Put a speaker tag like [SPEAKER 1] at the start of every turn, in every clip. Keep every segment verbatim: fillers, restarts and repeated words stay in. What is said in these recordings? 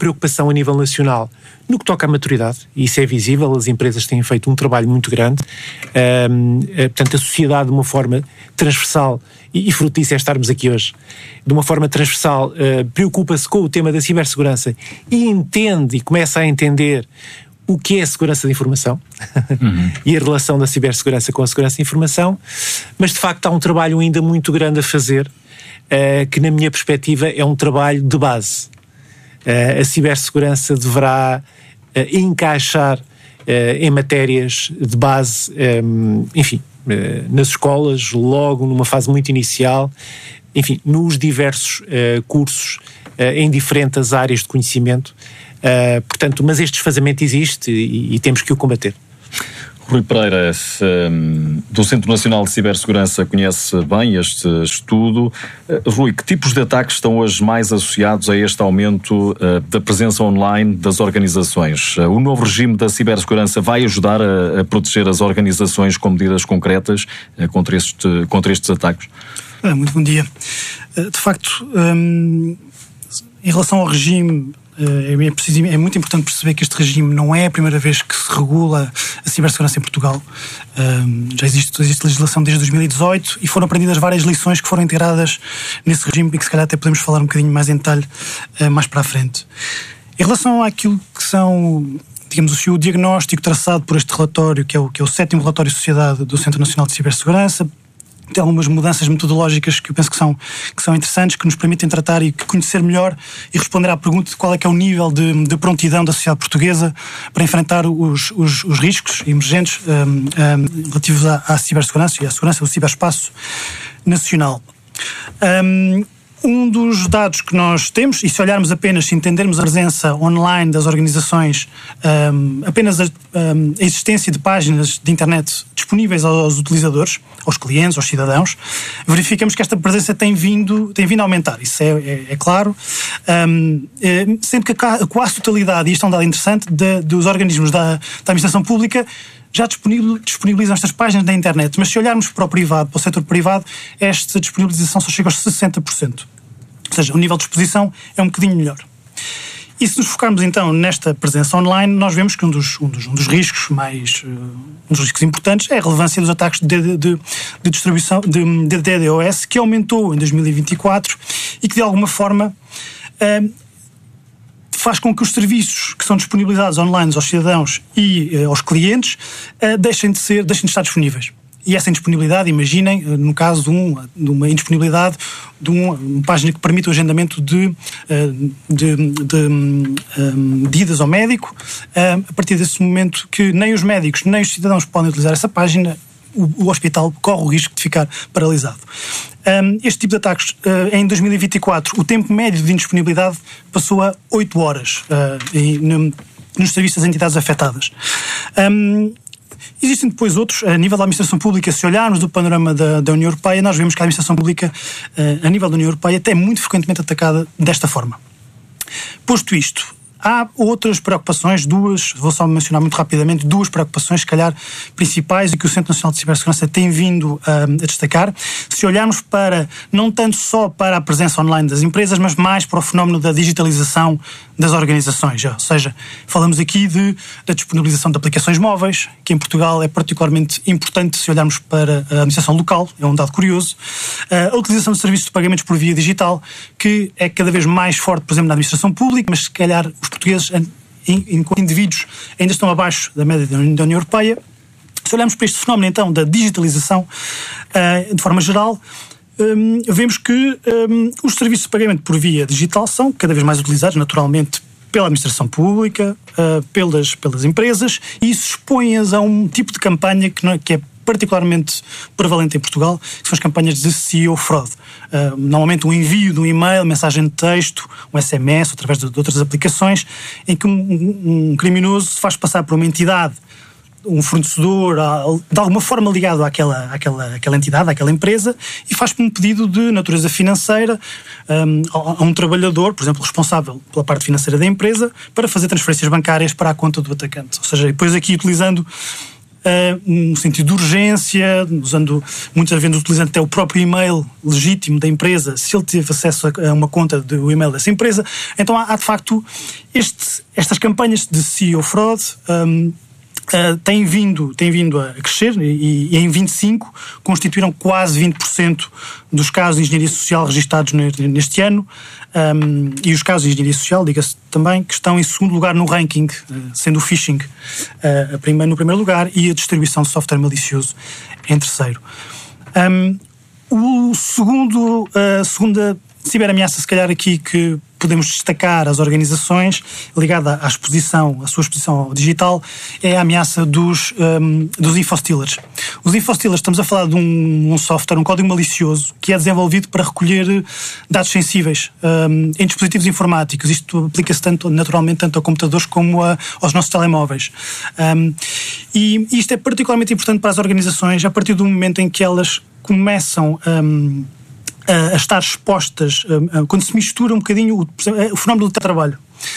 [SPEAKER 1] preocupação a nível nacional no que toca à maturidade, e isso é visível, as empresas têm feito um trabalho muito grande, um, portanto a sociedade de uma forma transversal, e, e fruto disso é estarmos aqui hoje, de uma forma transversal, uh, preocupa-se com o tema da cibersegurança e entende e começa a entender o que é a segurança da informação uhum. e a relação da cibersegurança com a segurança da informação, mas de facto há um trabalho ainda muito grande a fazer, uh, que na minha perspectiva é um trabalho de base. Uh, a cibersegurança deverá uh, encaixar uh, em matérias de base, um, enfim, uh, nas escolas, logo numa fase muito inicial, enfim, nos diversos uh, cursos uh, em diferentes áreas de conhecimento. Uh, portanto, mas este desfazamento existe e, e temos que o combater.
[SPEAKER 2] Rui Pereira, um, do Centro Nacional de Cibersegurança, conhece bem este estudo. Uh, Rui, que tipos de ataques estão hoje mais associados a este aumento uh, da presença online das organizações? Uh, o novo regime da cibersegurança vai ajudar a, a proteger as organizações com medidas concretas uh, contra, este, contra estes ataques?
[SPEAKER 3] Ah, muito bom dia. Uh, de facto, um, em relação ao regime, É, preciso, é muito importante perceber que este regime não é a primeira vez que se regula a cibersegurança em Portugal. Um, já existe, existe legislação desde dois mil e dezoito e foram aprendidas várias lições que foram integradas nesse regime e que se calhar até podemos falar um bocadinho mais em detalhe uh, mais para a frente. Em relação àquilo que são, digamos, o diagnóstico traçado por este relatório, que é o, que é o sétimo relatório de sociedade do Centro Nacional de Cibersegurança, tem algumas mudanças metodológicas que eu penso que são, que são interessantes, que nos permitem tratar e conhecer melhor e responder à pergunta de qual é que é o nível de, de prontidão da sociedade portuguesa para enfrentar os, os, os riscos emergentes um, um, relativos à, à cibersegurança e à segurança do ciberespaço nacional. Um, Um dos dados que nós temos, e se olharmos apenas, se entendermos a presença online das organizações, um, apenas a, um, a existência de páginas de internet disponíveis aos utilizadores, aos clientes, aos cidadãos, verificamos que esta presença tem vindo, tem vindo a aumentar. Isso é, é, é claro. Um, é, sempre que a quase totalidade, e isto é um dado interessante, de, dos organismos da, da administração pública já disponibilizam estas páginas na internet, mas se olharmos para o privado, para o setor privado, esta disponibilização só chega aos sessenta por cento. Ou seja, o nível de exposição é um bocadinho melhor. E se nos focarmos então nesta presença online, nós vemos que um dos, um dos, um dos riscos mais, um dos riscos importantes é a relevância dos ataques de, de, de distribuição de, de D DoS, que aumentou em dois mil e vinte e quatro e que de alguma forma uh, faz com que os serviços que são disponibilizados online aos cidadãos e uh, aos clientes uh, deixem de ser, deixem de estar disponíveis. E essa indisponibilidade, imaginem, uh, no caso de, um, de uma indisponibilidade de um, uma página que permite o agendamento de, uh, de, de um, de idas ao médico, uh, a partir desse momento que nem os médicos nem os cidadãos podem utilizar essa página, o, o hospital corre o risco de ficar paralisado. Um, este tipo de ataques, uh, em dois mil e vinte e quatro, o tempo médio de indisponibilidade passou a oito horas uh, e, no, nos serviços das entidades afetadas. Um, existem depois outros, a nível da administração pública, se olharmos do panorama da, da União Europeia, nós vemos que a administração pública, uh, a nível da União Europeia, é muito frequentemente atacada desta forma. Posto isto, há outras preocupações, duas, vou só mencionar muito rapidamente, duas preocupações, se calhar, principais e que o Centro Nacional de Cibersegurança tem vindo a, a destacar. Se olharmos para, não tanto só para a presença online das empresas, mas mais para o fenómeno da digitalização das organizações. Ou seja, falamos aqui de, da disponibilização de aplicações móveis, que em Portugal é particularmente importante se olharmos para a administração local, é um dado curioso. A utilização de serviços de pagamentos por via digital, que é cada vez mais forte, por exemplo, na administração pública, mas se calhar os portugueses, enquanto indivíduos, ainda estão abaixo da média da União Europeia. Se olharmos para este fenómeno, então, da digitalização, de forma geral, vemos que os serviços de pagamento por via digital são cada vez mais utilizados, naturalmente, pela administração pública, pelas, pelas empresas, e isso expõe-as a um tipo de campanha que, não, que é particularmente prevalente em Portugal, que são as campanhas de S E O fraud. Uh, normalmente um envio de um e-mail, mensagem de texto, um S M S, através de, de outras aplicações, em que um, um, um criminoso se faz passar por uma entidade, um fornecedor, de alguma forma ligado àquela, àquela, àquela entidade, àquela empresa, e faz um pedido de natureza financeira um, a um trabalhador, por exemplo, responsável pela parte financeira da empresa, para fazer transferências bancárias para a conta do atacante. Ou seja, depois aqui utilizando uh, um sentido de urgência, usando, muitas vezes utilizando até o próprio e-mail legítimo da empresa, se ele teve acesso a uma conta do e-mail dessa empresa. Então há, há de facto este, estas campanhas de S E O fraud um, Uh, têm, vindo, têm vindo a crescer e, e em vinte e cinco constituíram quase vinte por cento dos casos de engenharia social registados neste ano, um, e os casos de engenharia social, diga-se também, que estão em segundo lugar no ranking, uh, sendo o phishing uh, a primeiro, no primeiro lugar e a distribuição de software malicioso em terceiro. Um, o segundo, a segunda ciberameaça, se calhar aqui que podemos destacar as organizações, ligada à exposição, à sua exposição ao digital, é a ameaça dos, um, dos infostealers. Os infostealers, estamos a falar de um, um software, um código malicioso, que é desenvolvido para recolher dados sensíveis um, em dispositivos informáticos. Isto aplica-se tanto, naturalmente tanto a computadores como a, aos nossos telemóveis. Um, e isto é particularmente importante para as organizações a partir do momento em que elas começam um, a estar expostas, quando se mistura um bocadinho o, o fenómeno do teletrabalho.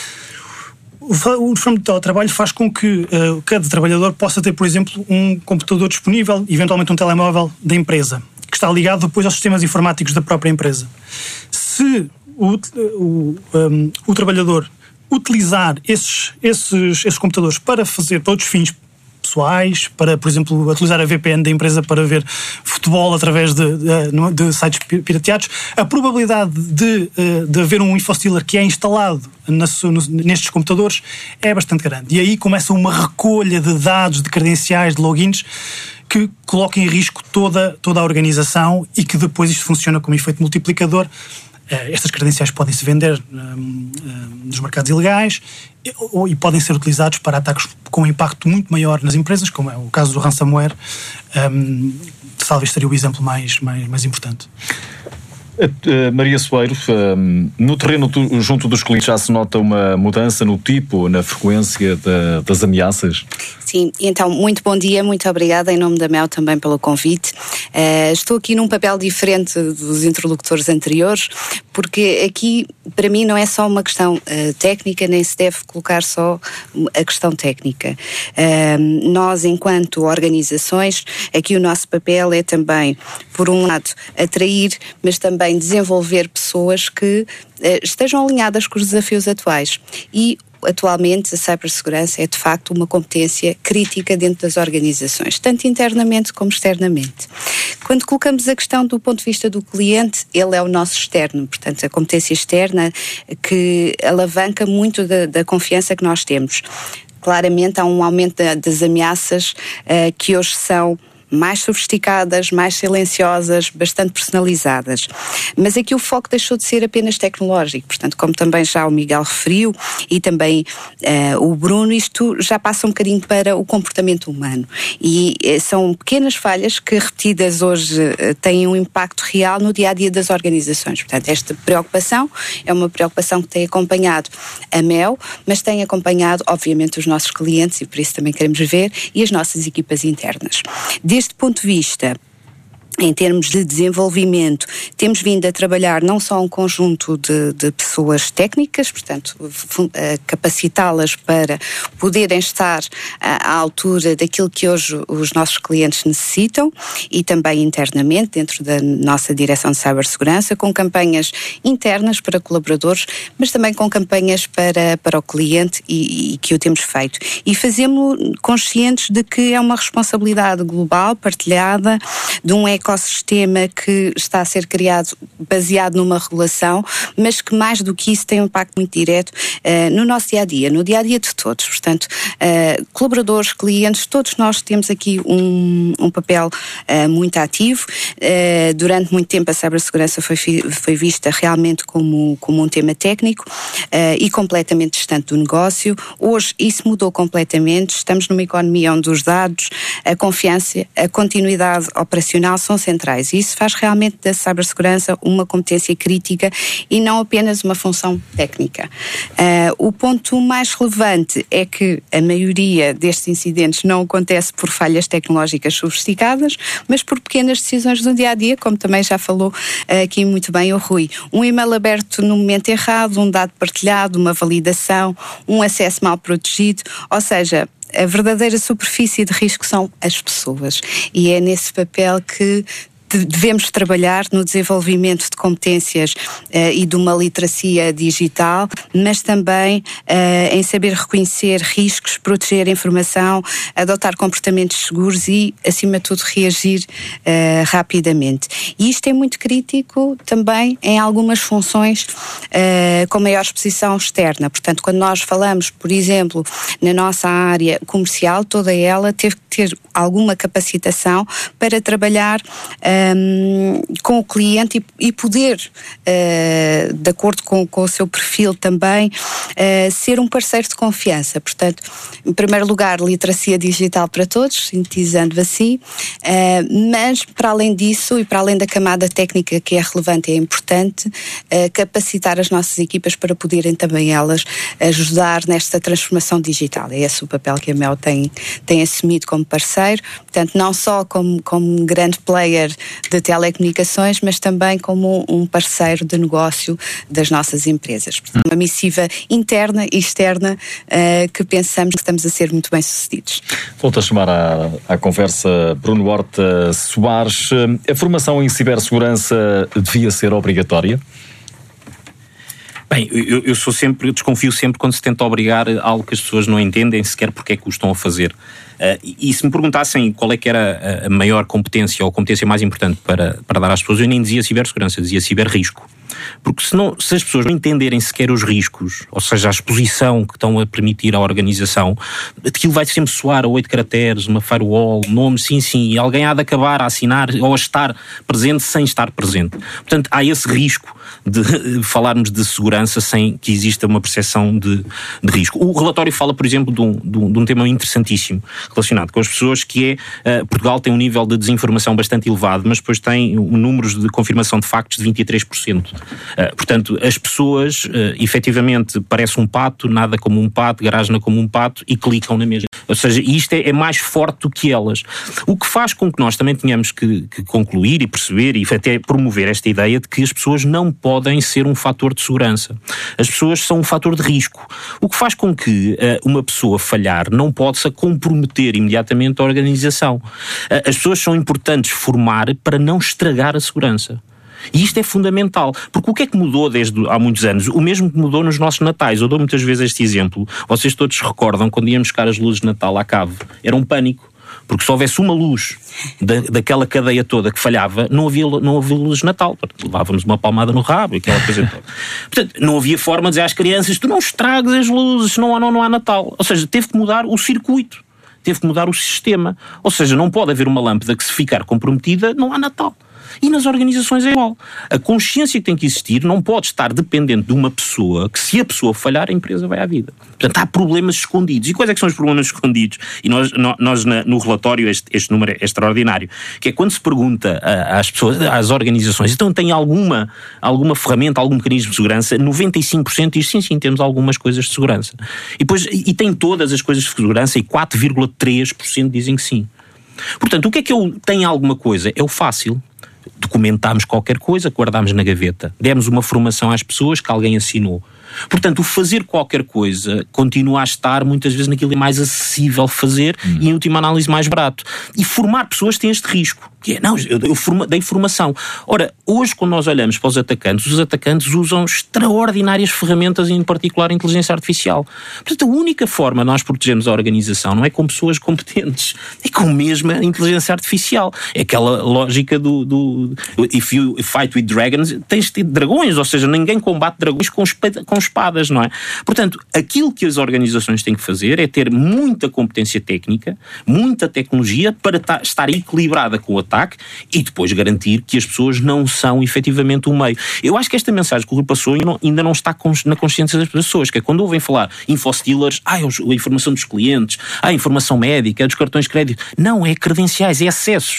[SPEAKER 3] O, o fenómeno do teletrabalho faz com que uh, cada trabalhador possa ter, por exemplo, um computador disponível, eventualmente um telemóvel da empresa, que está ligado depois aos sistemas informáticos da própria empresa. Se o, o, um, o trabalhador utilizar esses, esses, esses computadores para fazer para outros fins pessoais, para, por exemplo, utilizar a V P N da empresa para ver futebol através de, de, de sites pirateados, a probabilidade de, de haver um infostealer que é instalado na, nestes computadores é bastante grande. E aí começa uma recolha de dados, de credenciais, de logins, que coloca em risco toda, toda a organização e que depois isto funciona como efeito multiplicador. Estas credenciais podem-se vender um, um, nos mercados ilegais e, ou, e podem ser utilizados para ataques com um impacto muito maior nas empresas, como é o caso do ransomware. Um, talvez seria o exemplo mais, mais, mais importante.
[SPEAKER 2] Uh, Maria Soeiro, uh, no terreno do, junto dos clientes já se nota uma mudança no tipo, na frequência da, das ameaças?
[SPEAKER 4] Sim, então muito bom dia, muito obrigada em nome da Mel também pelo convite. Uh, estou aqui num papel diferente dos interlocutores anteriores, porque aqui para mim não é só uma questão uh, técnica, nem se deve colocar só a questão técnica. Uh, nós, enquanto organizações, aqui o nosso papel é também, por um lado, atrair, mas também desenvolver pessoas que uh, estejam alinhadas com os desafios atuais. E atualmente a cibersegurança é de facto uma competência crítica dentro das organizações, tanto internamente como externamente. Quando colocamos a questão do ponto de vista do cliente, ele é o nosso externo, portanto a competência externa que alavanca muito da, da confiança que nós temos. Claramente há um aumento da, das ameaças uh, que hoje são mais sofisticadas, mais silenciosas, bastante personalizadas. Mas aqui o foco deixou de ser apenas tecnológico, portanto, como também já o Miguel referiu e também uh, o Bruno, isto já passa um bocadinho para o comportamento humano. E uh, são pequenas falhas que, repetidas hoje, uh, têm um impacto real no dia-a-dia das organizações. Portanto, esta preocupação é uma preocupação que tem acompanhado a Mel, mas tem acompanhado, obviamente, os nossos clientes, e por isso também queremos ver, e as nossas equipas internas. Deste ponto de vista, em termos de desenvolvimento, temos vindo a trabalhar não só um conjunto de, de pessoas técnicas, portanto, capacitá-las para poderem estar à, à altura daquilo que hoje os nossos clientes necessitam e também internamente, dentro da nossa direção de cibersegurança, com campanhas internas para colaboradores, mas também com campanhas para, para o cliente e, e que o temos feito. E fazemos-lo conscientes de que é uma responsabilidade global, partilhada, de um ecossistema que está a ser criado baseado numa regulação, mas que mais do que isso tem um impacto muito direto uh, no nosso dia-a-dia, no dia-a-dia de todos. Portanto, uh, colaboradores, clientes, todos nós temos aqui um, um papel uh, muito ativo. Uh, durante muito tempo a cibersegurança foi, foi vista realmente como, como um tema técnico uh, e completamente distante do negócio. Hoje isso mudou completamente. Estamos numa economia onde os dados, a confiança, a continuidade operacional são centrais. E isso faz realmente da cibersegurança uma competência crítica e não apenas uma função técnica. Uh, o ponto mais relevante é que a maioria destes incidentes não acontece por falhas tecnológicas sofisticadas, mas por pequenas decisões do dia-a-dia, como também já falou uh, aqui muito bem o Rui. Um e-mail aberto no momento errado, um dado partilhado, uma validação, um acesso mal protegido, ou seja, a verdadeira superfície de risco são as pessoas. E é nesse papel que devemos trabalhar no desenvolvimento de competências uh, e de uma literacia digital, mas também uh, em saber reconhecer riscos, proteger a informação, adotar comportamentos seguros e, acima de tudo, reagir uh, rapidamente. E isto é muito crítico também em algumas funções uh, com maior exposição externa. Portanto, quando nós falamos, por exemplo, na nossa área comercial, toda ela teve que ter alguma capacitação para trabalhar um, com o cliente e, e poder, uh, de acordo com, com o seu perfil também, uh, ser um parceiro de confiança. Portanto, em primeiro lugar, literacia digital para todos, sintetizando assim, uh, mas para além disso e para além da camada técnica que é relevante e é importante, uh, capacitar as nossas equipas para poderem também elas ajudar nesta transformação digital. É esse o papel que a Mel tem, tem assumido como parceiro, portanto, não só como, como grande player de telecomunicações, mas também como um parceiro de negócio das nossas empresas. Portanto, uma missiva interna e externa uh, que pensamos que estamos a ser muito bem sucedidos.
[SPEAKER 2] Volto a chamar à, à conversa Bruno Horta Soares. A formação em cibersegurança devia ser obrigatória?
[SPEAKER 5] Bem, eu, eu sou sempre, eu desconfio sempre quando se tenta obrigar algo que as pessoas não entendem sequer porque é que o estão a fazer. Uh, e, e se me perguntassem qual é que era a, a maior competência ou a competência mais importante para, para dar às pessoas, eu nem dizia cibersegurança, eu dizia ciberrisco. Porque se, não, se as pessoas não entenderem sequer os riscos, ou seja, a exposição que estão a permitir à organização, aquilo vai sempre soar a oito caracteres, uma firewall, nome, sim, sim, e alguém há de acabar a assinar ou a estar presente sem estar presente. Portanto, há esse risco de falarmos de segurança sem que exista uma percepção de, de risco. O relatório fala, por exemplo, de um, de um, de um tema interessantíssimo relacionado com as pessoas, que é, uh, Portugal tem um nível de desinformação bastante elevado, mas depois tem um, números de confirmação de factos de vinte e três por cento. Uh, portanto, as pessoas, uh, efetivamente, parece um pato, nada como um pato, garagem como um pato, e clicam na mesma. Ou seja, isto é, é mais forte do que elas. O que faz com que nós também tenhamos que, que concluir e perceber e até promover esta ideia de que as pessoas não podem ser um fator de segurança. As pessoas são um fator de risco. O que faz com que uh, uma pessoa falhar não pode-se comprometer imediatamente a organização. Uh, as pessoas são importantes formar para não estragar a segurança. E isto é fundamental, porque o que é que mudou desde há muitos anos? O mesmo que mudou nos nossos natais. Eu dou muitas vezes este exemplo. Vocês todos se recordam, quando íamos buscar as luzes de Natal à cave, era um pânico. Porque se houvesse uma luz da, daquela cadeia toda que falhava, não havia, não havia luz de Natal. Levávamos uma palmada no rabo, aquela coisa toda. Portanto, não havia forma de dizer às crianças: tu não estragues as luzes, não há, não, não há Natal. Ou seja, teve que mudar o circuito. Teve que mudar o sistema. Ou seja, não pode haver uma lâmpada que, se ficar comprometida, não há Natal. E nas organizações é igual. A consciência que tem que existir não pode estar dependente de uma pessoa, que se a pessoa falhar, a empresa vai à vida. Portanto, há problemas escondidos. E quais é que são os problemas escondidos? E nós, nós no relatório, este, este número é extraordinário, que é quando se pergunta às pessoas, às organizações, então tem alguma, alguma ferramenta, algum mecanismo de segurança? noventa e cinco por cento diz sim, sim, temos algumas coisas de segurança. E, depois, e tem todas as coisas de segurança e quatro vírgula três por cento dizem que sim. Portanto, o que é que eu tenho alguma coisa? É o fácil. Documentámos qualquer coisa, guardámos na gaveta. Demos uma formação às pessoas que alguém assinou. Portanto, o fazer qualquer coisa continua a estar muitas vezes naquilo que é mais acessível fazer hum. e, em última análise, mais barato. E formar pessoas tem este risco. Que é, não, eu, eu forma, dei formação. Ora, hoje, quando nós olhamos para os atacantes, os atacantes usam extraordinárias ferramentas, em particular a inteligência artificial. Portanto, a única forma de nós protegermos a organização não é com pessoas competentes, é com a mesma inteligência artificial. É aquela lógica do, do if you fight with dragons, tens de ter dragões, ou seja, ninguém combate dragões com, espada, com espadas, não é? Portanto, aquilo que as organizações têm que fazer é ter muita competência técnica, muita tecnologia para ta- estar equilibrada com o ataque e depois garantir que as pessoas não são efetivamente o meio. Eu acho que esta mensagem que o Rui passou ainda não está na consciência das pessoas, que é quando ouvem falar infostealers, ah, a informação dos clientes, ah, a informação médica, dos cartões de crédito. Não, é credenciais, é acessos.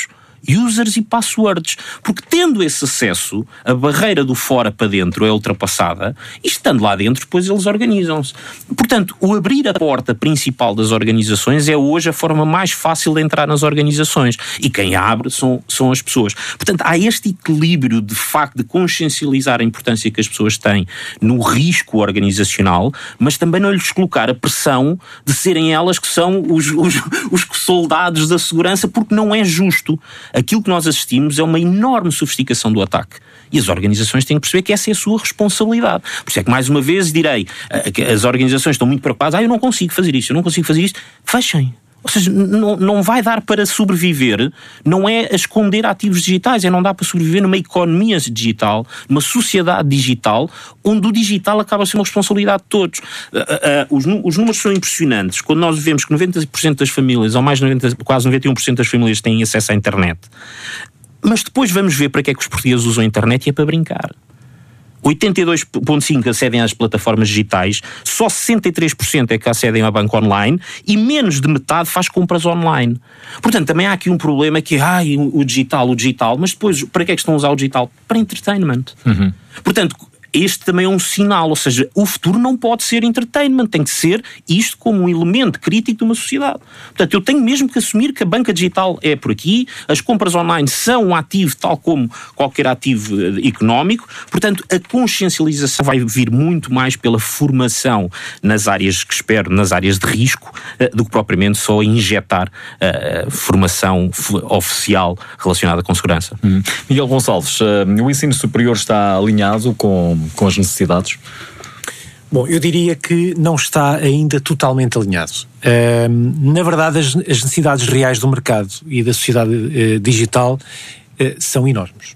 [SPEAKER 5] users e passwords, porque tendo esse acesso, a barreira do fora para dentro é ultrapassada e estando lá dentro depois eles organizam-se. Portanto, o abrir a porta principal das organizações é hoje a forma mais fácil de entrar nas organizações e quem abre são, são as pessoas. Portanto, há este equilíbrio de facto de consciencializar a importância que as pessoas têm no risco organizacional, mas também não lhes colocar a pressão de serem elas que são os, os, os soldados da segurança, porque não é justo. Aquilo que nós assistimos é uma enorme sofisticação do ataque. E as organizações têm que perceber que essa é a sua responsabilidade. Por isso é que, mais uma vez, direi, as organizações estão muito preocupadas, ah, eu não consigo fazer isto, eu não consigo fazer isto. Fechem. Ou seja, não, não vai dar para sobreviver, não é a esconder ativos digitais, é não dar para sobreviver numa economia digital, numa sociedade digital, onde o digital acaba a ser uma responsabilidade de todos. Uh, uh, os, os números são impressionantes. Quando nós vemos que noventa por cento das famílias, ou mais de noventa, quase noventa e um por cento das famílias têm acesso à internet, mas depois vamos ver para que é que os portugueses usam a internet e é para brincar. oitenta e dois vírgula cinco por cento acedem às plataformas digitais, só sessenta e três por cento é que acedem ao banco online e menos de metade faz compras online. Portanto, também há aqui um problema que, ai, o digital, o digital, mas depois, para que é que estão a usar o digital? Para entertainment. Uhum. Portanto, este também é um sinal, ou seja, o futuro não pode ser entertainment, tem que ser isto como um elemento crítico de uma sociedade. Portanto, eu tenho mesmo que assumir que a banca digital é por aqui, as compras online são um ativo tal como qualquer ativo económico, portanto, a consciencialização vai vir muito mais pela formação nas áreas que espero, nas áreas de risco, do que propriamente só injetar uh, formação oficial relacionada com segurança.
[SPEAKER 2] Hum. Miguel Gonçalves, uh, o ensino superior está alinhado com com as necessidades?
[SPEAKER 1] Bom, eu diria que não está ainda totalmente alinhado. Uh, na verdade, as, as necessidades reais do mercado e da sociedade uh, digital uh, são enormes.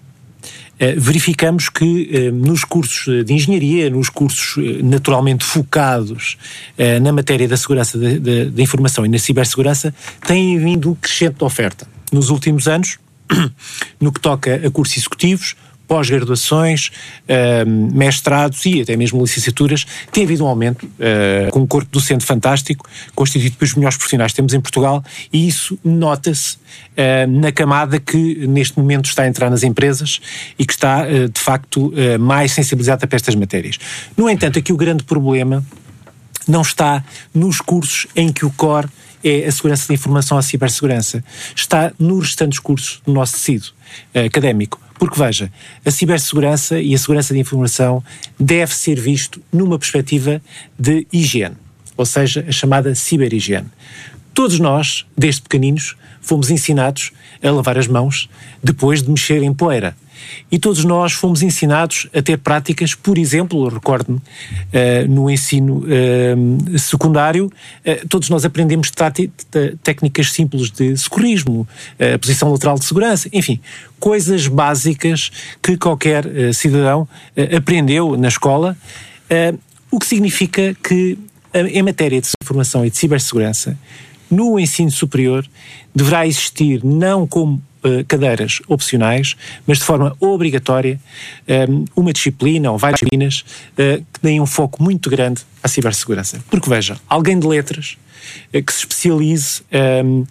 [SPEAKER 1] Uh, verificamos que uh, nos cursos de engenharia, nos cursos uh, naturalmente focados uh, na matéria da segurança da informação e na cibersegurança, tem vindo um crescente de oferta. Nos últimos anos, no que toca a cursos executivos, pós-graduações, uh, mestrados e até mesmo licenciaturas, tem havido um aumento uh, com um corpo docente fantástico, constituído pelos melhores profissionais que temos em Portugal, e isso nota-se uh, na camada que neste momento está a entrar nas empresas e que está, uh, de facto, uh, mais sensibilizada para estas matérias. No entanto, aqui o grande problema não está nos cursos em que o core é a segurança da informação, a cibersegurança. Está nos restantes cursos do nosso tecido uh, académico. Porque, veja, a cibersegurança e a segurança da informação deve ser visto numa perspectiva de higiene, ou seja, a chamada ciberhigiene. Todos nós, desde pequeninos, fomos ensinados a lavar as mãos depois de mexer em poeira. E todos nós fomos ensinados a ter práticas, por exemplo, eu recordo-me, uh, no ensino uh, secundário, uh, todos nós aprendemos táti- t- técnicas simples de socorrismo, uh, posição lateral de segurança, enfim, coisas básicas que qualquer uh, cidadão uh, aprendeu na escola, uh, o que significa que, uh, em matéria de informação e de cibersegurança, no ensino superior deverá existir não como Uh, cadeiras opcionais, mas de forma obrigatória, um, uma disciplina ou várias disciplinas uh, que deem um foco muito grande à cibersegurança. Porque, veja, alguém de letras uh, que se especialize um, uh,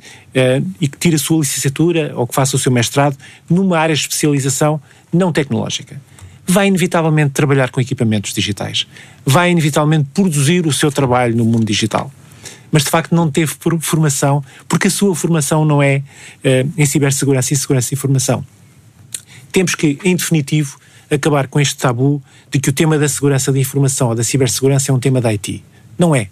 [SPEAKER 1] e que tire a sua licenciatura ou que faça o seu mestrado numa área de especialização não tecnológica, vai inevitavelmente trabalhar com equipamentos digitais, vai inevitavelmente produzir o seu trabalho no mundo digital. Mas de facto não teve formação, porque a sua formação não é uh, em cibersegurança e segurança de informação. Temos que, em definitivo, acabar com este tabu de que o tema da segurança da informação ou da cibersegurança é um tema da I T. Não é.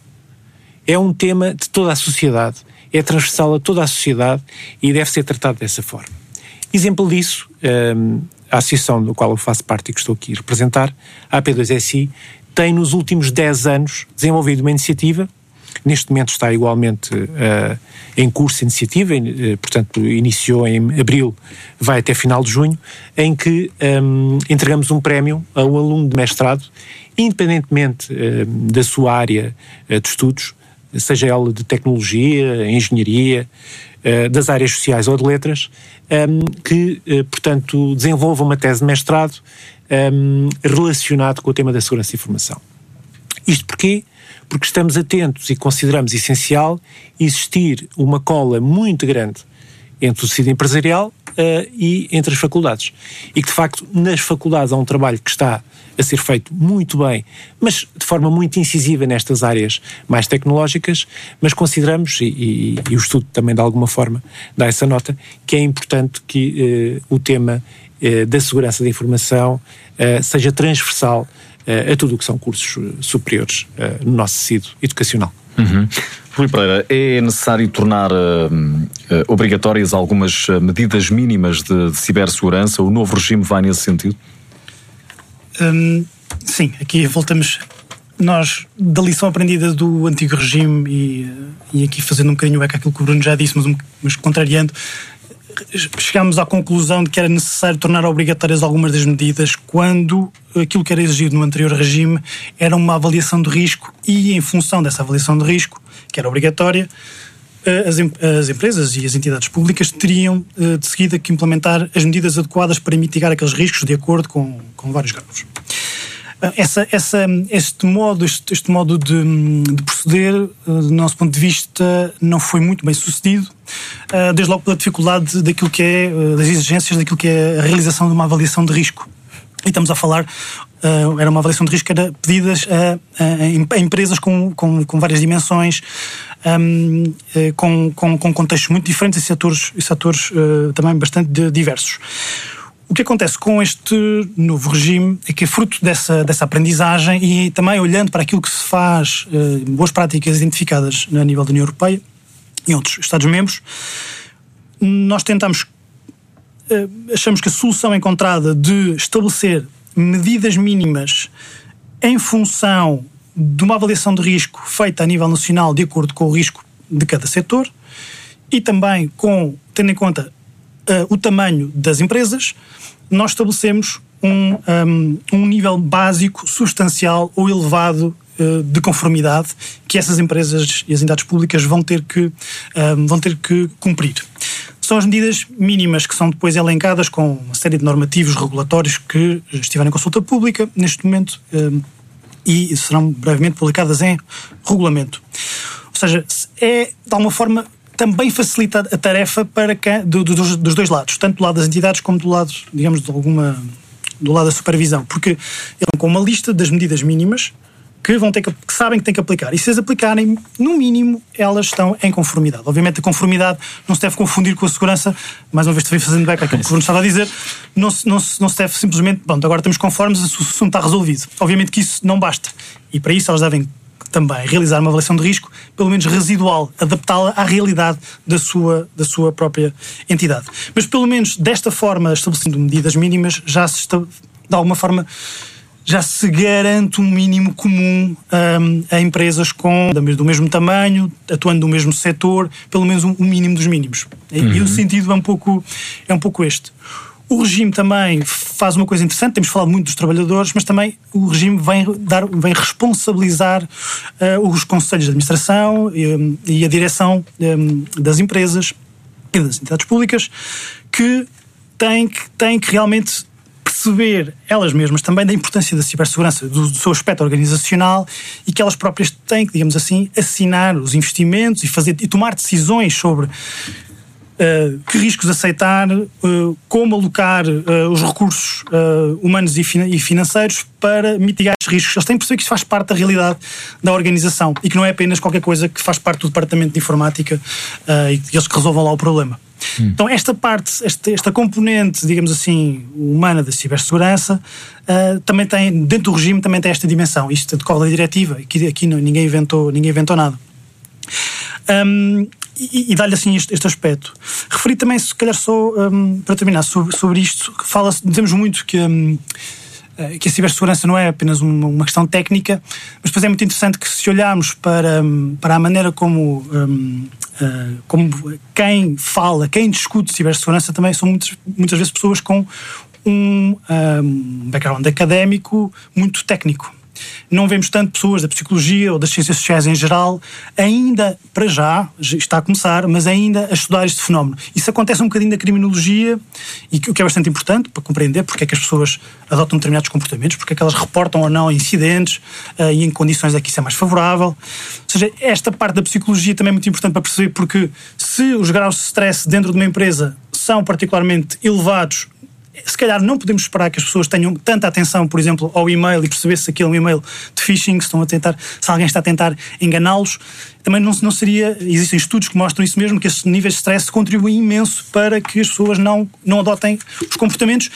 [SPEAKER 1] É um tema de toda a sociedade, é transversal a toda a sociedade e deve ser tratado dessa forma. Exemplo disso, um, a associação da qual eu faço parte e que estou aqui a representar, a A P dois S I, tem nos últimos dez anos desenvolvido uma iniciativa. Neste momento está igualmente uh, em curso a iniciativa, uh, portanto iniciou em abril, vai até final de junho, em que um, entregamos um prémio a um aluno de mestrado, independentemente uh, da sua área uh, de estudos, seja ela de tecnologia, engenharia, uh, das áreas sociais ou de letras, um, que, uh, portanto, desenvolva uma tese de mestrado um, relacionado com o tema da segurança de informação. Isto porquê? Porque estamos atentos e consideramos essencial existir uma cola muito grande entre o tecido empresarial uh, e entre as faculdades. E que, de facto, nas faculdades há um trabalho que está a ser feito muito bem, mas de forma muito incisiva nestas áreas mais tecnológicas, mas consideramos, e, e, e o estudo também de alguma forma dá essa nota, que é importante que uh, o tema uh, da segurança da informação uh, seja transversal uh, a tudo o que são cursos uh, superiores uh, no nosso tecido educacional.
[SPEAKER 2] Uhum. Rui Pereira, é necessário tornar uh, uh, obrigatórias algumas uh, medidas mínimas de, de cibersegurança? O novo regime vai nesse sentido?
[SPEAKER 3] Hum, sim, aqui voltamos nós da lição aprendida do antigo regime e, e aqui fazendo um bocadinho é aquilo que o Bruno já disse, mas, um, mas contrariando, chegámos à conclusão de que era necessário tornar obrigatórias algumas das medidas quando aquilo que era exigido no anterior regime era uma avaliação de risco e em função dessa avaliação de risco, que era obrigatória, As, as empresas e as entidades públicas teriam de seguida que implementar as medidas adequadas para mitigar aqueles riscos de acordo com, com vários graus. Essa, essa, este modo, este, este modo de, de proceder, do nosso ponto de vista, não foi muito bem sucedido, desde logo pela dificuldade daquilo que é, das exigências daquilo que é a realização de uma avaliação de risco. E estamos a falar, uh, era uma avaliação de risco que era pedidas a, a, a empresas com, com, com várias dimensões, um, uh, com, com, com contextos muito diferentes e setores, e setores uh, também bastante de, diversos. O que acontece com este novo regime é que é fruto dessa, dessa aprendizagem e também olhando para aquilo que se faz, uh, boas práticas identificadas a nível da União Europeia e outros Estados-membros, nós tentamos achamos que a solução encontrada de estabelecer medidas mínimas em função de uma avaliação de risco feita a nível nacional de acordo com o risco de cada setor e também com, tendo em conta uh, o tamanho das empresas, nós estabelecemos um, um, um nível básico, substancial ou elevado uh, de conformidade que essas empresas e as entidades públicas vão ter que, uh, vão ter que cumprir. São as medidas mínimas que são depois elencadas com uma série de normativos regulatórios que estiveram em consulta pública neste momento um, e serão brevemente publicadas em regulamento. Ou seja, é de alguma forma também facilita a tarefa para que, do, do, dos, dos dois lados, tanto do lado das entidades como do lado, digamos, de alguma, do lado da supervisão, porque eles vão com uma lista das medidas mínimas que, vão ter que, que sabem que têm que aplicar. E se as aplicarem, no mínimo, elas estão em conformidade. Obviamente, a conformidade não se deve confundir com a segurança. Mais uma vez, estou fazendo back àquilo que o Bruno estava a dizer. Não se, não, se, não se deve simplesmente, pronto, agora estamos conformes, o assunto está resolvido. Obviamente que isso não basta. E para isso, elas devem também realizar uma avaliação de risco, pelo menos residual, adaptá-la à realidade da sua, da sua própria entidade. Mas, pelo menos, desta forma, estabelecendo medidas mínimas, já se está, de alguma forma, já se garante um mínimo comum um, a empresas com, do mesmo tamanho, atuando no mesmo setor, pelo menos um, um mínimo dos mínimos. Uhum. E o sentido é um pouco, é um pouco este. O regime também faz uma coisa interessante, temos falado muito dos trabalhadores, mas também o regime vem, dar, vem responsabilizar uh, os conselhos de administração e, e a direção um, das empresas e das entidades públicas que têm que, têm que realmente perceber elas mesmas também da importância da cibersegurança, do, do seu aspecto organizacional e que elas próprias têm que, digamos assim, assinar os investimentos e, fazer, e tomar decisões sobre uh, que riscos aceitar, uh, como alocar uh, os recursos uh, humanos e, fin- e financeiros para mitigar esses riscos. Eles têm que perceber que isso faz parte da realidade da organização e que não é apenas qualquer coisa que faz parte do departamento de informática uh, e que eles que resolvam lá o problema. Hum. Então esta parte, esta, esta componente, digamos assim, humana da cibersegurança uh, também tem, dentro do regime também tem esta dimensão. Isto decorre da diretiva, aqui, aqui não, ninguém, inventou, ninguém inventou nada. Um, e, e dá-lhe assim este, este aspecto. Referi também, se calhar só um, para terminar sobre, sobre isto, que fala, dizemos muito que um, que a cibersegurança não é apenas uma, uma questão técnica, mas depois é muito interessante que se olharmos para, para a maneira como, um, uh, como quem fala, quem discute cibersegurança também são muitas, muitas vezes pessoas com um, um background académico muito técnico. não vemos tanto pessoas da psicologia ou das ciências sociais em geral, ainda, para já, está a começar, mas ainda a estudar este fenómeno. Isso acontece um bocadinho da criminologia, e o que é bastante importante para compreender porque é que as pessoas adotam determinados comportamentos, porque é que elas reportam ou não incidentes uh, e em condições é que isso é mais favorável. Ou seja, esta parte da psicologia também é muito importante para perceber, porque se os graus de stress dentro de uma empresa são particularmente elevados, se calhar não podemos esperar que as pessoas tenham tanta atenção, por exemplo, ao e-mail e perceber se aquele é um e-mail de phishing, se estão a tentar, se alguém está a tentar enganá-los. Também não, não seria, existem estudos que mostram isso mesmo, que esses níveis de stress contribuem imenso para que as pessoas não, não adotem os comportamentos,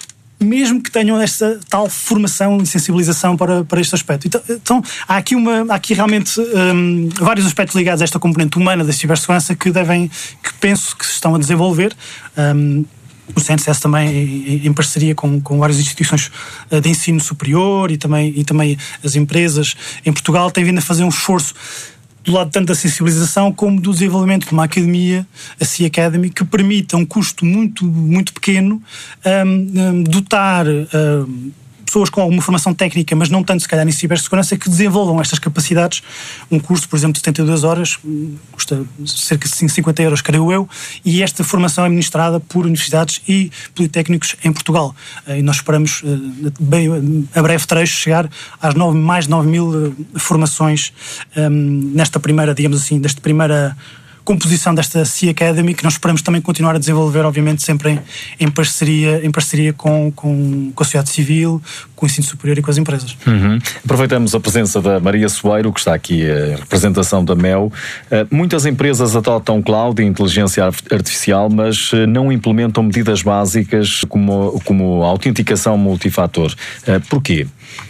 [SPEAKER 3] mesmo que tenham esta tal formação e sensibilização para, para este aspecto. Então, então há aqui, uma, há aqui realmente um, vários aspectos ligados a esta componente humana da cibersegurança que devem, que penso que se estão a desenvolver. Um, O C N C S também, em parceria com, com várias instituições de ensino superior e também, e também as empresas em Portugal, têm vindo a fazer um esforço do lado tanto da sensibilização como do desenvolvimento de uma academia, a C Academy, que permite a um custo muito, muito pequeno um, um, dotar um, pessoas com alguma formação técnica, mas não tanto se calhar em cibersegurança, que desenvolvam estas capacidades. Um curso, por exemplo, de setenta e duas horas, custa cerca de cinquenta euros, creio eu, e esta formação é ministrada por universidades e politécnicos em Portugal. E nós esperamos, bem, a breve trecho, chegar às nove, mais de nove mil formações um, nesta primeira, digamos assim, desta primeira composição desta C Academy, que nós esperamos também continuar a desenvolver, obviamente sempre em, em parceria, em parceria com, com, com a sociedade civil, com o ensino superior e com as empresas.
[SPEAKER 2] Uhum. Aproveitamos a presença da Maria Soeiro, que está aqui a representação da Mel. Uh, muitas empresas adotam cloud e inteligência artificial, mas não implementam medidas básicas como, como a autenticação multifator. Uh, porquê?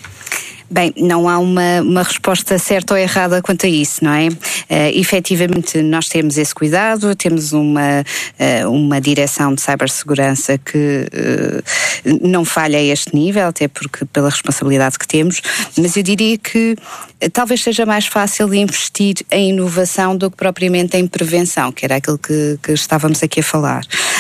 [SPEAKER 4] Bem, não há uma, uma resposta certa ou errada quanto a isso, não é? Uh, efetivamente, nós temos esse cuidado, temos uma, uh, uma direção de cibersegurança que uh, não falha a este nível, até porque pela responsabilidade que temos, mas eu diria que uh, talvez seja mais fácil investir em inovação do que propriamente em prevenção, que era aquilo que, que estávamos aqui a falar.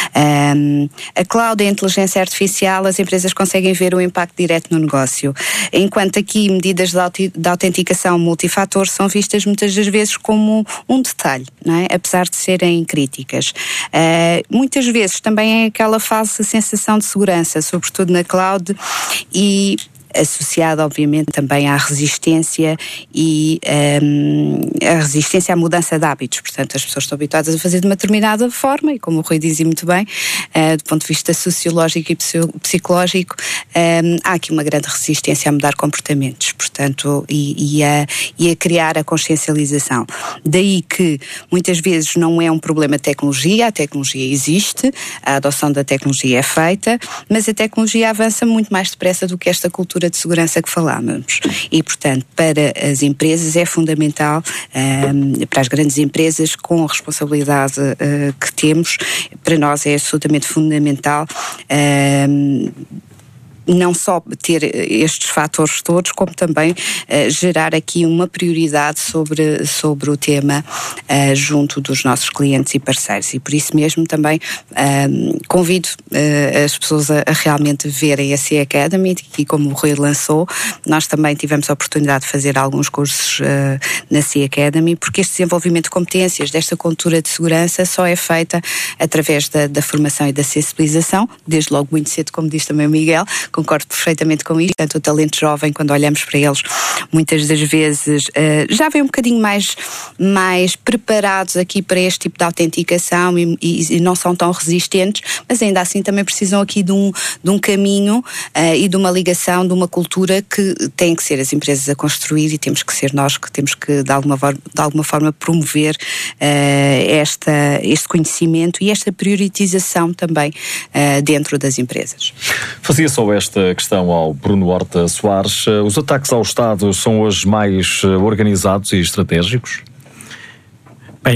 [SPEAKER 4] Um, a cloud e a inteligência artificial, as empresas conseguem ver o impacto direto no negócio, enquanto aqui medidas de autenticação multifator são vistas muitas das vezes como um detalhe, não é? Apesar de serem críticas. Uh, muitas vezes também é aquela falsa sensação de segurança, sobretudo na cloud, e associada obviamente também à resistência e um, a resistência à mudança de hábitos. Portanto, as pessoas estão habituadas a fazer de uma determinada forma e, como o Rui dizia muito bem, uh, do ponto de vista sociológico e psicológico, um, há aqui uma grande resistência a mudar comportamentos, portanto, e, e, a, e a criar a consciencialização. Daí que muitas vezes não é um problema de tecnologia, a tecnologia existe, a adoção da tecnologia é feita, mas a tecnologia avança muito mais depressa do que esta cultura de segurança que falávamos. E, portanto, para as empresas é fundamental, um, para as grandes empresas com a responsabilidade uh, que temos, para nós é absolutamente fundamental um, não só ter estes fatores todos, como também uh, gerar aqui uma prioridade sobre, sobre o tema uh, junto dos nossos clientes e parceiros. E por isso mesmo também uh, convido uh, as pessoas a, a realmente verem a C Academy, e como o Rui lançou, nós também tivemos a oportunidade de fazer alguns cursos uh, na C Academy, porque este desenvolvimento de competências, desta cultura de segurança, só é feita através da, da formação e da sensibilização, desde logo muito cedo, como diz também o Miguel. Concordo perfeitamente com isto. Portanto, o talento jovem, quando olhamos para eles, muitas das vezes uh, já vem um bocadinho mais, mais preparados aqui para este tipo de autenticação e, e, e não são tão resistentes, mas ainda assim também precisam aqui de um, de um caminho uh, e de uma ligação, de uma cultura que tem que ser as empresas a construir, e temos que ser nós que temos que de alguma, de alguma forma promover uh, esta, este conhecimento e esta prioritização também uh, dentro das empresas.
[SPEAKER 2] Fazia só esta questão ao Bruno Horta Soares. Os ataques ao Estado são hoje mais organizados e estratégicos?
[SPEAKER 5] Bem,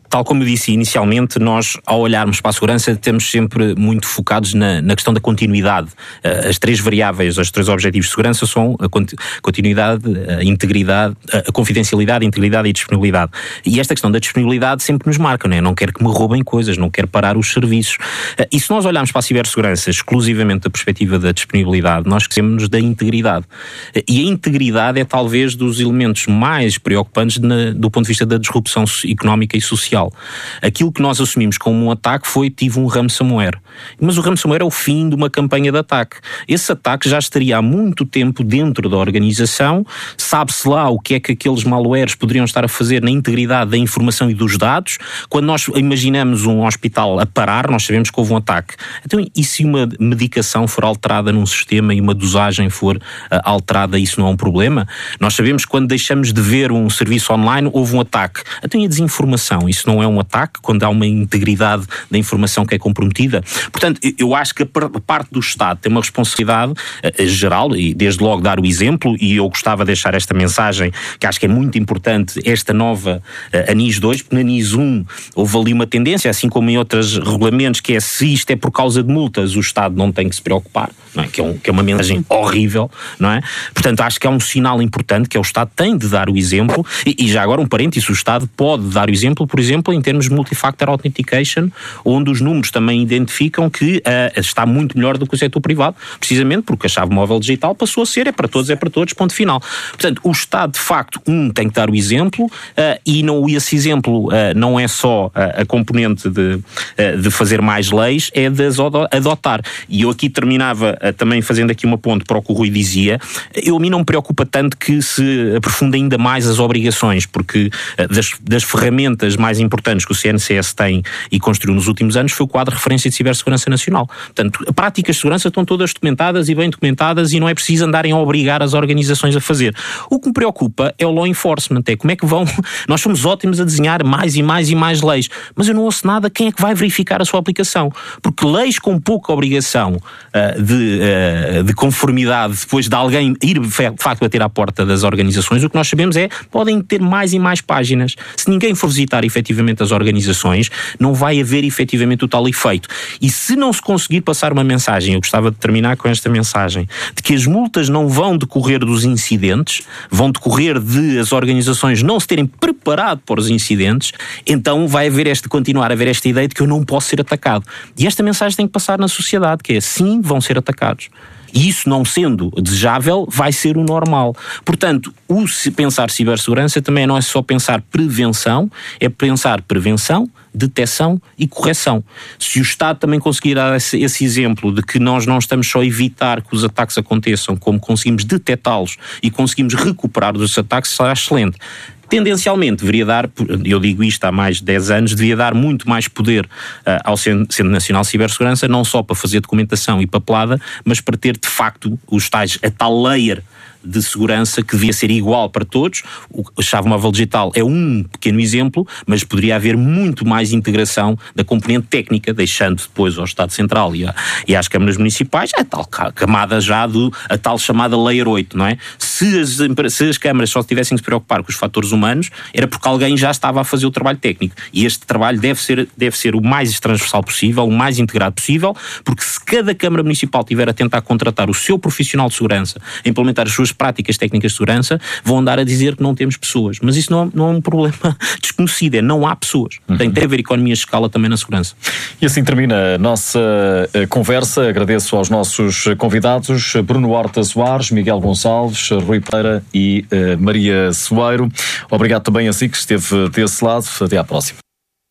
[SPEAKER 5] tal como eu disse inicialmente, nós, ao olharmos para a segurança, estamos sempre muito focados na, na questão da continuidade. As três variáveis, os três objetivos de segurança são a continuidade, a integridade, a confidencialidade, a integridade e a disponibilidade. E esta questão da disponibilidade sempre nos marca, não é? Não quero que me roubem coisas, não quero parar os serviços. E se nós olharmos para a cibersegurança exclusivamente da perspectiva da disponibilidade, nós esquecemos da integridade. E a integridade é talvez dos elementos mais preocupantes na, do ponto de vista da disrupção económica e social. Aquilo que nós assumimos como um ataque foi, tive um ransomware. Mas o ransomware é o fim de uma campanha de ataque. Esse ataque já estaria há muito tempo dentro da organização, sabe-se lá o que é que aqueles malwares poderiam estar a fazer na integridade da informação e dos dados. Quando nós imaginamos um hospital a parar, nós sabemos que houve um ataque. Então, e se uma medicação for alterada num sistema e uma dosagem for uh, alterada, isso não é um problema? Nós sabemos que quando deixamos de ver um serviço online, houve um ataque. Então, e a desinformação? Isso não é um ataque quando há uma integridade da informação que é comprometida? Portanto, eu acho que a parte do Estado tem uma responsabilidade uh, geral, e desde logo dar o exemplo, e eu gostava de deixar esta mensagem, que acho que é muito importante, esta nova uh, A N I S dois, porque na A N I S um houve ali uma tendência, assim como em outros regulamentos, que é, se isto é por causa de multas, o Estado não tem que se preocupar, não é? Que, é um, que é uma mensagem horrível, não é? Portanto, acho que é um sinal importante, que é o Estado tem de dar o exemplo, e, e já agora um parênteses, o Estado pode dar o exemplo, por exemplo, em termos de multifactor authentication, onde os números também identificam que uh, está muito melhor do que o setor privado, precisamente porque a chave móvel digital passou a ser, é para todos, é para todos, ponto final. Portanto, o Estado, de facto, um, tem que dar o exemplo, uh, e não, esse exemplo uh, não é só uh, a componente de, uh, de fazer mais leis, é de as adotar. E eu aqui terminava uh, também fazendo aqui uma ponte para o que o Rui dizia. Eu, a mim não me preocupa tanto que se aprofunde ainda mais as obrigações, porque uh, das, das ferramentas mais importantes que o C N C S tem e construiu nos últimos anos foi o quadro de referência de cibersegurança nacional. Portanto, práticas de segurança estão todas documentadas e bem documentadas e não é preciso andarem a obrigar as organizações a fazer. O que me preocupa é o law enforcement, é como é que vão... Nós somos ótimos a desenhar mais e mais e mais leis, mas eu não ouço nada quem é que vai verificar a sua aplicação, porque leis com pouca obrigação uh, de, uh, de conformidade, depois de alguém ir de facto bater à porta das organizações, o que nós sabemos é, podem ter mais e mais páginas. Se ninguém for visitar efetivamente as organizações, não vai haver efetivamente o tal efeito. E se não se conseguir passar uma mensagem, eu gostava de terminar com esta mensagem, de que as multas não vão decorrer dos incidentes, vão decorrer de as organizações não se terem preparado para os incidentes, então vai haver este, continuar a haver esta ideia de que eu não posso ser atacado. E esta mensagem tem que passar na sociedade, que é, sim, vão ser atacados. E isso não sendo desejável, vai ser o normal. Portanto, o pensar cibersegurança também não é só pensar prevenção, é pensar prevenção, detecção e correção. Se o Estado também conseguir dar esse, esse exemplo de que nós não estamos só a evitar que os ataques aconteçam, como conseguimos detectá-los e conseguimos recuperar dos ataques, será excelente. Tendencialmente deveria dar, eu digo isto há mais de dez anos, devia dar muito mais poder uh, ao Centro Nacional de Cibersegurança, não só para fazer documentação e papelada, mas para ter de facto os tais, a tal layer de segurança que devia ser igual para todos. A chave móvel digital é um pequeno exemplo, mas poderia haver muito mais integração da componente técnica, deixando depois ao Estado Central e, a, e às câmaras municipais a tal camada já do, a tal chamada Layer oito, não é? Se as, se as câmaras só tivessem que se preocupar com os fatores humanos, era porque alguém já estava a fazer o trabalho técnico. E este trabalho deve ser, deve ser o mais transversal possível, o mais integrado possível, porque se cada câmara municipal tiver a tentar contratar o seu profissional de segurança, a implementar as suas práticas técnicas de segurança, vão andar a dizer que não temos pessoas. Mas isso não, não é um problema desconhecido, é não há pessoas. Uhum. Tem que haver economias de escala também na segurança.
[SPEAKER 2] E assim termina a nossa conversa. Agradeço aos nossos convidados, Bruno Horta Soares, Miguel Gonçalves, Rui Pereira e uh, Maria Soeiro. Obrigado também a si que esteve desse lado. Até à próxima.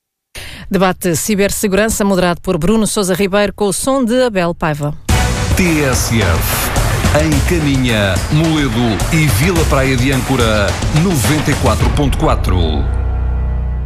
[SPEAKER 6] Debate Cibersegurança moderado por Bruno Sousa Ribeiro com o som de Abel Paiva.
[SPEAKER 7] T S F em Caminha, Moledo e Vila Praia de Âncora noventa e quatro ponto quatro.